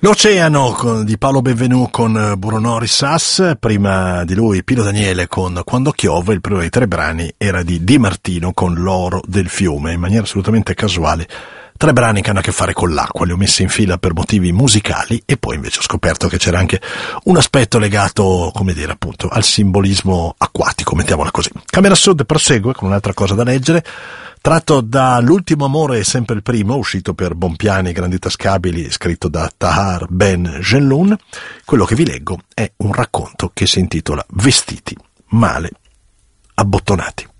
L'Oceano di Paolo Benvenù con Bruno Rissas, prima di lui Pino Daniele con Quando Chiove, il primo dei tre brani era di Di Martino con L'oro del fiume, in maniera assolutamente casuale. Tre brani che hanno a che fare con l'acqua, li ho messi in fila per motivi musicali e poi invece ho scoperto che c'era anche un aspetto legato, come dire, appunto, al simbolismo acquatico, mettiamola così. Camera Sud prosegue con un'altra cosa da leggere, tratto da L'ultimo amore è sempre il primo, uscito per Bonpiani Grandi Tascabili, scritto da Tahar Ben Jelloun. Quello che vi leggo è un racconto che si intitola Vestiti male abbottonati.